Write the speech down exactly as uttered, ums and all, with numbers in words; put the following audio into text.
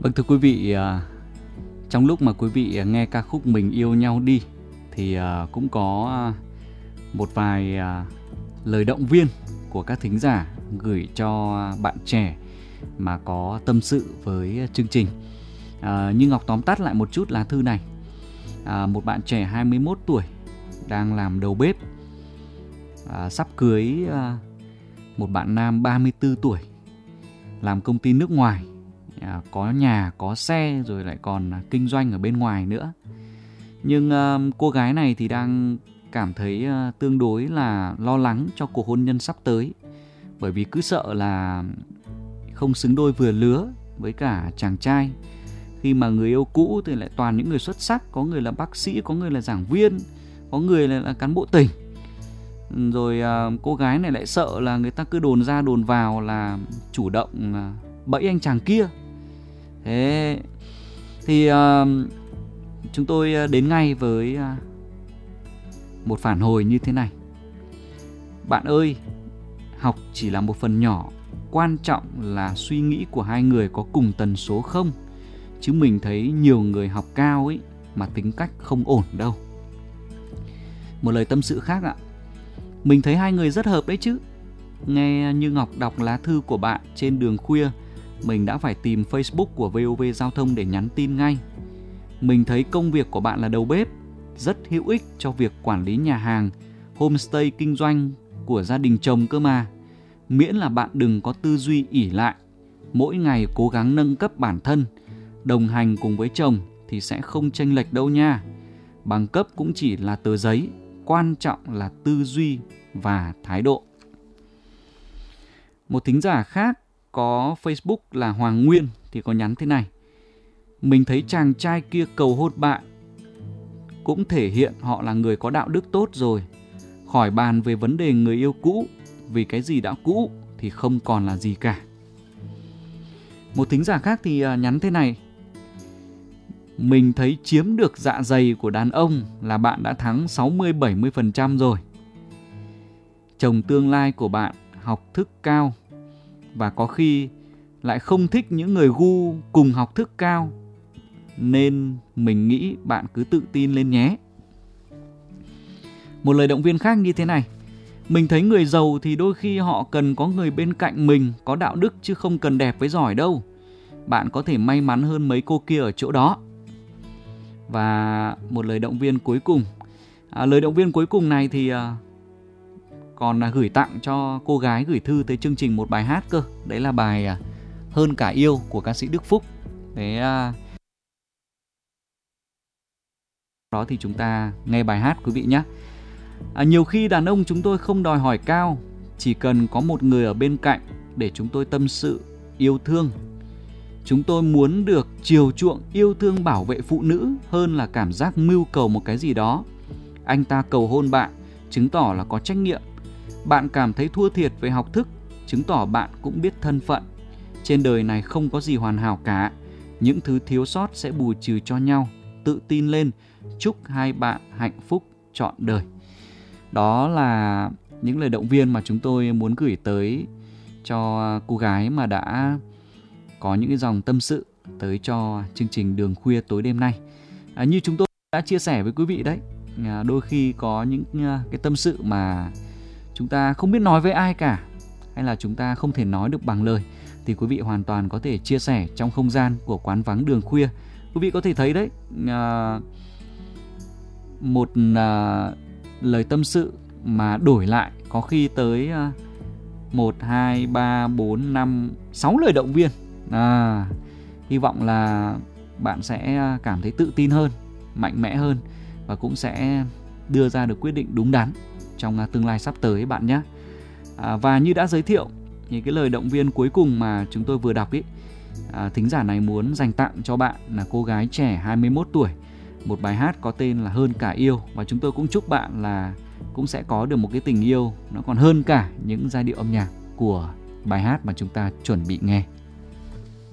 Vâng, thưa quý vị, à, trong lúc mà quý vị nghe ca khúc Mình Yêu Nhau Đi thì à, cũng có à, một vài à, lời động viên của các thính giả gửi cho bạn trẻ mà có tâm sự với chương trình. À, như Ngọc tóm tắt lại một chút lá thư này. À, một bạn trẻ hai mươi mốt tuổi đang làm đầu bếp, à, sắp cưới à, một bạn nam ba mươi tư tuổi làm công ty nước ngoài, à, có nhà, có xe, rồi lại còn kinh doanh ở bên ngoài nữa. Nhưng à, cô gái này thì đang cảm thấy à, tương đối là lo lắng cho cuộc hôn nhân sắp tới, bởi vì cứ sợ là không xứng đôi vừa lứa với cả chàng trai. Khi mà người yêu cũ thì lại toàn những người xuất sắc, có người là bác sĩ, có người là giảng viên, có người là, là cán bộ tỉnh. Rồi à, cô gái này lại sợ là người ta cứ đồn ra đồn vào là chủ động à, bẫy anh chàng kia. Thế thì à, chúng tôi đến ngay với à, một phản hồi như thế này. Bạn ơi, học chỉ là một phần nhỏ, quan trọng là suy nghĩ của hai người có cùng tần số không? Chứ mình thấy nhiều người học cao ấy mà tính cách không ổn đâu. Một lời tâm sự khác ạ. Mình thấy hai người rất hợp đấy chứ. Nghe như Ngọc đọc lá thư của bạn trên đường khuya, mình đã phải tìm Facebook của vê o vê Giao thông để nhắn tin ngay. Mình thấy công việc của bạn là đầu bếp, rất hữu ích cho việc quản lý nhà hàng, homestay kinh doanh của gia đình chồng cơ mà. Miễn là bạn đừng có tư duy ỷ lại, mỗi ngày cố gắng nâng cấp bản thân, đồng hành cùng với chồng thì sẽ không chênh lệch đâu nha. Bằng cấp cũng chỉ là tờ giấy, quan trọng là tư duy và thái độ. Một thính giả khác có Facebook là Hoàng Nguyên thì có nhắn thế này. Mình thấy chàng trai kia cầu hôn bạn cũng thể hiện họ là người có đạo đức tốt rồi. Khỏi bàn về vấn đề người yêu cũ, vì cái gì đã cũ thì không còn là gì cả. Một thính giả khác thì nhắn thế này. Mình thấy chiếm được dạ dày của đàn ông là bạn đã thắng sáu mươi đến bảy mươi phần trăm rồi. Chồng tương lai của bạn học thức cao và có khi lại không thích những người gu cùng học thức cao, nên mình nghĩ bạn cứ tự tin lên nhé. Một lời động viên khác như thế này. Mình thấy người giàu thì đôi khi họ cần có người bên cạnh mình có đạo đức chứ không cần đẹp với giỏi đâu. Bạn có thể may mắn hơn mấy cô kia ở chỗ đó. Và một lời động viên cuối cùng. À, lời động viên cuối cùng này thì à, còn là gửi tặng cho cô gái gửi thư tới chương trình một bài hát cơ. Đấy là bài à, Hơn Cả Yêu của ca sĩ Đức Phúc. Đấy, à, đó thì chúng ta nghe bài hát quý vị nhé. À, nhiều khi đàn ông chúng tôi không đòi hỏi cao, chỉ cần có một người ở bên cạnh để chúng tôi tâm sự, yêu thương. Chúng tôi muốn được chiều chuộng, yêu thương, bảo vệ phụ nữ hơn là cảm giác mưu cầu một cái gì đó. Anh ta cầu hôn bạn, chứng tỏ là có trách nhiệm. Bạn cảm thấy thua thiệt về học thức, chứng tỏ bạn cũng biết thân phận. Trên đời này không có gì hoàn hảo cả. Những thứ thiếu sót sẽ bù trừ cho nhau. Tự tin lên, chúc hai bạn hạnh phúc trọn đời. Đó là những lời động viên mà chúng tôi muốn gửi tới cho cô gái mà đã có những cái dòng tâm sự tới cho chương trình Đường Khuya tối đêm nay. À, như chúng tôi đã chia sẻ với quý vị đấy, à, đôi khi có những cái tâm sự mà chúng ta không biết nói với ai cả, hay là chúng ta không thể nói được bằng lời, thì quý vị hoàn toàn có thể chia sẻ trong không gian của Quán Vắng Đường Khuya. Quý vị có thể thấy đấy, à, một à, lời tâm sự mà đổi lại có khi tới à, một, hai, ba, bốn, năm, sáu lời động viên. À, hy vọng là bạn sẽ cảm thấy tự tin hơn, mạnh mẽ hơn và cũng sẽ đưa ra được quyết định đúng đắn trong tương lai sắp tới bạn nhé. À, và như đã giới thiệu, thì cái lời động viên cuối cùng mà chúng tôi vừa đọc ý, à, thính giả này muốn dành tặng cho bạn là cô gái trẻ hai mươi mốt tuổi, một bài hát có tên là Hơn Cả Yêu. Và chúng tôi cũng chúc bạn là cũng sẽ có được một cái tình yêu nó còn hơn cả những giai điệu âm nhạc của bài hát mà chúng ta chuẩn bị nghe.